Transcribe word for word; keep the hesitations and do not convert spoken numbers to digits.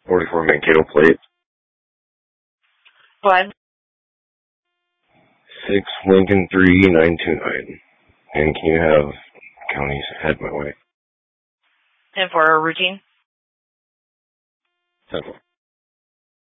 forty-four Mankato plate. Go ahead. six Lincoln three nine two nine. And can you have counties head my way? And for routine? Central.